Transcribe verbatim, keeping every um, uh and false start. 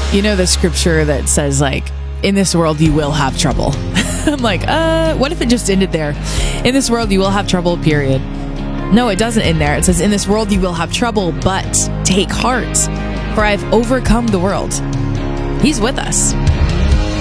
You know the scripture that says, like, in this world you will have trouble. I'm like, uh, what if it just ended there? In this world you will have trouble, period. No, it doesn't end there. It says, in this world you will have trouble, but take heart, for I've overcome the world. He's with us.